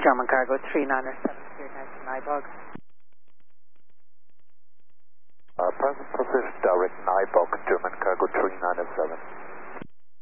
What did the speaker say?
German Cargo 3907 to Nybog. Present position, direct Nybog, German Cargo 3907.